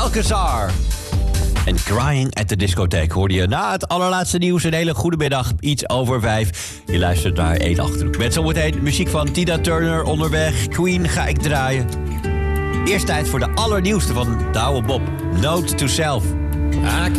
Alcazar. En Crying at the Discotheek hoorde je na het allerlaatste nieuws. Een hele goede middag, iets over 5. Je luistert naar 1 Achterhoek. Met zometeen muziek van Tina Turner onderweg. Queen ga ik draaien. Eerst tijd voor de allernieuwste van Douwe Bob. Note to Self.